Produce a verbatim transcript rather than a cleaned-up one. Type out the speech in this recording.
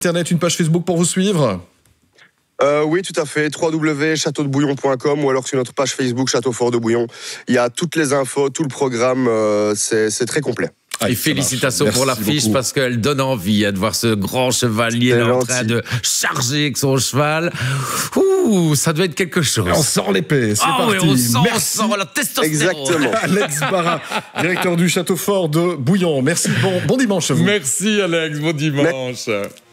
Internet, une page Facebook pour vous suivre? Euh, oui, tout à fait. w w w point château de bouillon point com ou alors sur notre page Facebook Château Fort de Bouillon. Il y a toutes les infos, tout le programme. Euh, c'est très complet. Ah, et félicitations pour l'affiche parce qu'elle donne envie hein, de voir ce grand chevalier là, en train de charger avec son cheval. Ouh, ça doit être quelque chose. Et on sort l'épée, c'est oh, parti. Oui, on sent, Merci. on sent la testostérone. Exactement. Alex Barra, directeur du Château Fort de Bouillon. Merci, bon, bon dimanche à vous. Merci Alex, bon dimanche.